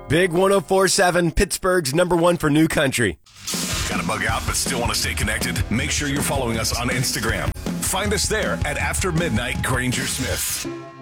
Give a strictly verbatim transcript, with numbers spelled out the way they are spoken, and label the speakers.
Speaker 1: Big one oh four point seven, Pittsburgh's number one for new country.
Speaker 2: Got to bug out but still want to stay connected? Make sure you're following us on Instagram. Find us there at After Midnight Granger Smith.